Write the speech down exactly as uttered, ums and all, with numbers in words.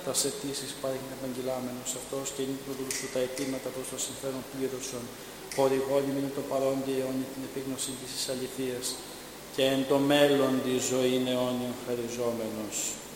τα αιτήσεις παρέχει επαγγελάμενος αυτός και νύχτωρους σου τα αιτήματα προς το συμφέρον πλήρωσον, χορηγόλοι με το παρόν και αιώνι την επίγνωση της αληθείας και εν το μέλλον τη ζωή αιώνιον χαριζόμενος.